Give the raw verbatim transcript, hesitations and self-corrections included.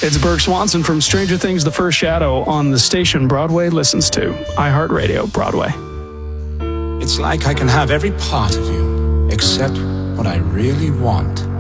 It's Burke Swanson from Stranger Things The First Shadow on the station Broadway listens to, iHeartRadio Broadway. It's like I can have every part of you, except what I really want.